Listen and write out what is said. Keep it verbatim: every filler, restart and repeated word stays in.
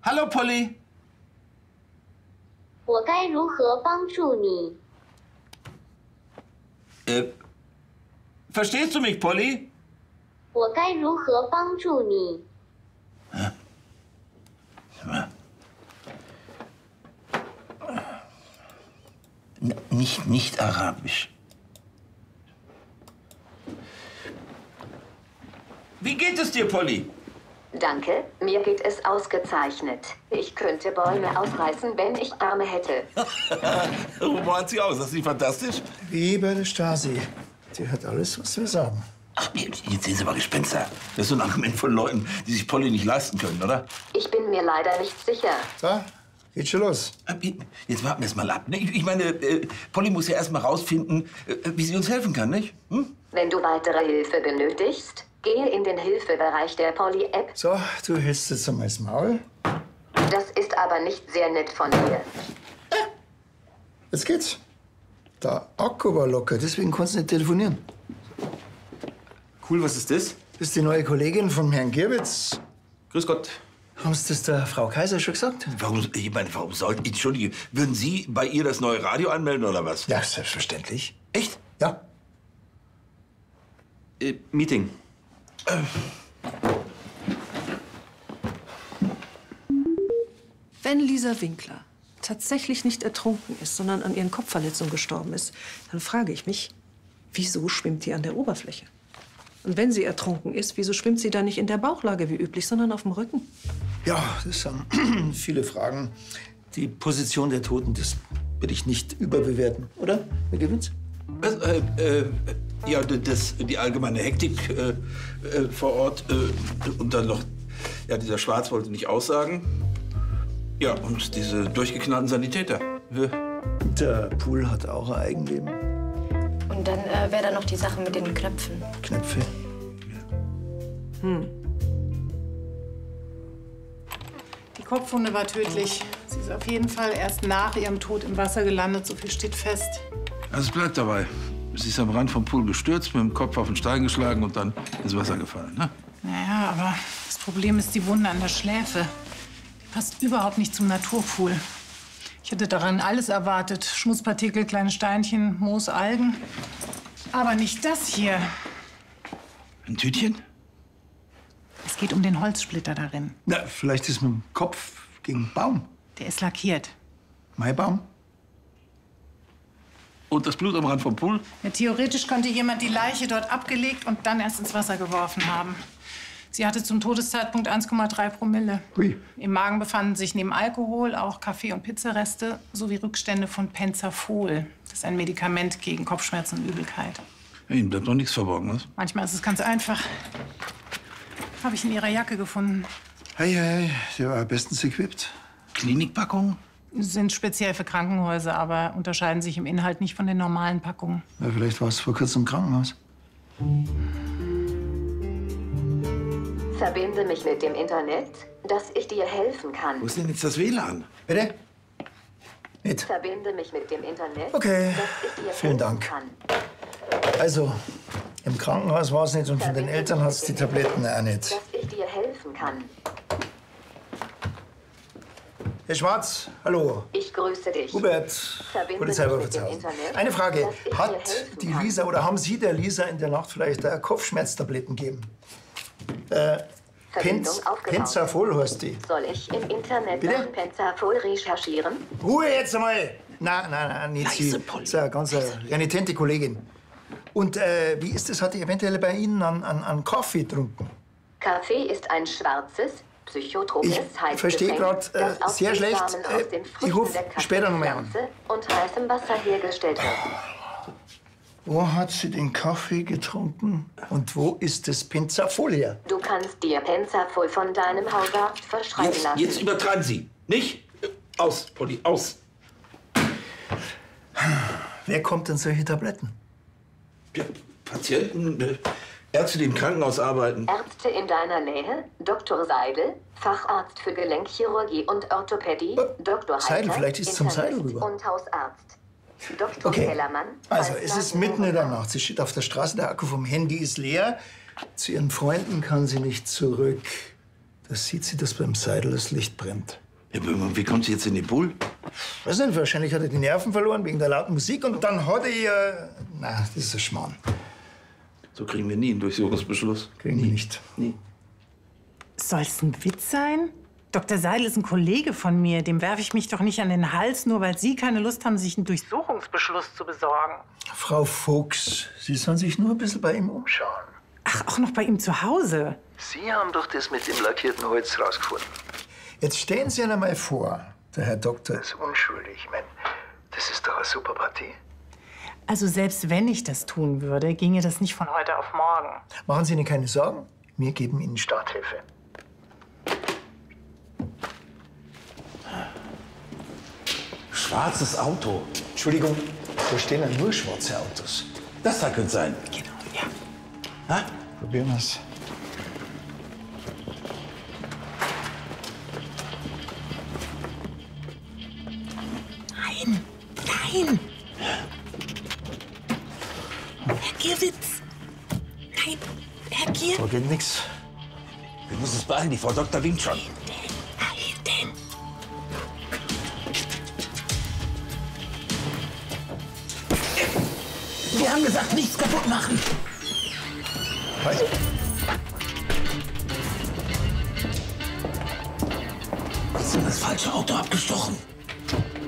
Hallo, Polly. 我该如何帮助你? Äh, verstehst du mich, Polly? 我该如何帮助你? Hä? Nicht, nicht Arabisch. Wie geht es dir, Polly? Danke, mir geht es ausgezeichnet. Ich könnte Bäume ausreißen, wenn ich Arme hätte. Wo hat sie aus? Das ist nicht fantastisch? Wie bei der Stasi. Die hat alles, was wir sagen. Ach, jetzt sind Sie aber Gespenster. Das ist so ein Argument von Leuten, die sich Polly nicht leisten können, oder? Ich bin mir leider nicht sicher. So, geht schon los. Jetzt warten wir es mal ab. Ne? Ich meine, äh, Polly muss ja erst mal rausfinden, äh, wie sie uns helfen kann, nicht? Hm? Wenn du weitere Hilfe benötigst, gehe in den Hilfebereich der Polly-App. So, du hältst jetzt einmal das Maul. Das ist aber nicht sehr nett von dir. Jetzt geht's. Der Akku war locker, deswegen kannst du nicht telefonieren. Cool, was ist das? Das ist die neue Kollegin von Herrn Gierwitz. Grüß Gott. Haben Sie das der Frau Kaiser schon gesagt? Warum, ich meine, warum sollten, Entschuldige, würden Sie bei ihr das neue Radio anmelden, oder was? Ja, selbstverständlich. Echt? Ja. Äh, Meeting. Äh. Wenn Lisa Winkler tatsächlich nicht ertrunken ist, sondern an ihren Kopfverletzungen gestorben ist, dann frage ich mich, wieso schwimmt sie an der Oberfläche? Und wenn sie ertrunken ist, wieso schwimmt sie dann nicht in der Bauchlage wie üblich, sondern auf dem Rücken? Ja, das sind viele Fragen. Die Position der Toten, das will ich nicht überbewerten, oder, Herr Gierwitz? Was, äh, äh, ja, das, die allgemeine Hektik äh, äh, vor Ort äh, und dann noch, ja, dieser Schwarz wollte nicht aussagen. Ja, und diese durchgeknallten Sanitäter. Ja. Der Pool hat auch ein Eigenleben. Und dann äh, wäre da noch die Sache mit den Knöpfen. Knöpfe? Hm. Die Kopfwunde war tödlich. Sie ist auf jeden Fall erst nach ihrem Tod im Wasser gelandet. So viel steht fest. Also es bleibt dabei. Sie ist am Rand vom Pool gestürzt, mit dem Kopf auf den Stein geschlagen und dann ins Wasser gefallen. Ne? Naja, aber das Problem ist die Wunde an der Schläfe. Die passt überhaupt nicht zum Naturpool. Ich hätte daran alles erwartet. Schmutzpartikel, kleine Steinchen, Moos, Algen. Aber nicht das hier. Ein Tütchen? Es geht um den Holzsplitter darin. Na, vielleicht ist mit dem Kopf gegen Baum. Der ist lackiert. Maibaum? Und das Blut am Rand vom Pool? Ja, theoretisch könnte jemand die Leiche dort abgelegt und dann erst ins Wasser geworfen haben. Sie hatte zum Todeszeitpunkt eins Komma drei Promille. Ui. Im Magen befanden sich neben Alkohol auch Kaffee- und Pizzareste sowie Rückstände von Penzafol. Das ist ein Medikament gegen Kopfschmerzen und Übelkeit. Ja, Ihnen bleibt doch nichts verborgen, was? Manchmal ist es ganz einfach. Habe ich in ihrer Jacke gefunden. Hey, hey, der war bestens equipped. Klinikpackungen? Sind speziell für Krankenhäuser, aber unterscheiden sich im Inhalt nicht von den normalen Packungen. Ja, vielleicht war es vor kurzem im Krankenhaus. Verbinde mich mit dem Internet, dass ich dir helfen kann. Wo ist denn jetzt das W L A N? Bitte? Nicht. Verbinde mich mit dem Internet, Okay, dass ich dir vielen helfen Dank. kann. Also, im Krankenhaus war es nicht und von den Eltern hat es die Tabletten auch nicht. Dass ich dir helfen kann. Herr Schwarz, hallo. Ich grüße dich. Hubert, Verbinde Polizeiwache mich mit dem Pforzheim. Internet, Eine Frage, dass ich dir hat helfen die kann. Lisa oder haben Sie der Lisa in der Nacht vielleicht äh, Kopfschmerztabletten gegeben? Äh, Verbindung Penz, aufgebaut. Penzafol heißt die. Soll ich im Internet Bitte? nach Penzafol recherchieren? Ruhe jetzt einmal! Nein, nein, nein, nicht Sie. Leise, Polly. Das ist eine ganz äh, renitente Kollegin. Und äh, wie ist das? Hat die eventuell bei Ihnen an, an, an Kaffee getrunken? Kaffee ist ein schwarzes, psychotropes Ich verstehe Heißgetränk, grad, äh, das aus sehr den schlecht. Samen aus Äh, den ich Früchten ruf der später noch mal an. Kaffeepflanze und heißem Wasser hergestellt wird. Wo hat sie den Kaffee getrunken? Und wo ist das Penzafol her? Du kannst dir Penzafol von deinem Hausarzt verschreiben Jetzt, lassen. jetzt übertreiben Sie. Nicht? Äh, Aus, Polly, aus. Wer kommt denn solche Tabletten? Ja, Patienten, äh, Ärzte, die im Krankenhaus arbeiten. Ärzte in deiner Nähe? Doktor Seidel, Facharzt für Gelenkchirurgie und Orthopädie, Äh, Doktor Seidel, Heiter, vielleicht ist zum Seidel Internist rüber. und Hausarzt. Doktor Okay, Kellermann. also falls es ist nach mitten in der Nummer- Nacht. Sie steht auf der Straße, der Akku vom Handy ist leer. Zu ihren Freunden kann sie nicht zurück. Da sieht sie, dass beim Seidel das Licht brennt. Ja, wie kommt sie jetzt in den Pool? Weiß nicht, wahrscheinlich hat er die Nerven verloren wegen der lauten Musik und dann hat er ihr... Na, das ist ein Schmarrn. So kriegen wir nie einen Durchsuchungsbeschluss. Kriegen wir nicht. Nie. Soll's ein Witz sein? Doktor Seidel ist ein Kollege von mir. Dem werfe ich mich doch nicht an den Hals, nur weil Sie keine Lust haben, sich einen Durchsuchungsbeschluss zu besorgen. Frau Fuchs, Sie sollen sich nur ein bisschen bei ihm umschauen. Ach, auch noch bei ihm zu Hause? Sie haben doch das mit dem lackierten Holz rausgefunden. Jetzt stellen Sie sich einmal vor, der Herr Doktor ist unschuldig. Ich meine, das ist doch eine super Partie. Also selbst wenn ich das tun würde, ginge das nicht von heute auf morgen. Machen Sie Ihnen keine Sorgen, wir geben Ihnen Starthilfe. Schwarzes Auto. Entschuldigung, da stehen ja nur schwarze Autos. Das da könnte sein. Genau, ja. Ha? Probieren wir's. Nein, nein. Herr Gierwitz. Nein, Herr Gier. Da geht nichts. Wir müssen es beeilen, die Frau Doktor winkt schon. Nein, denn. Wir haben gesagt, nichts kaputt machen. Halt.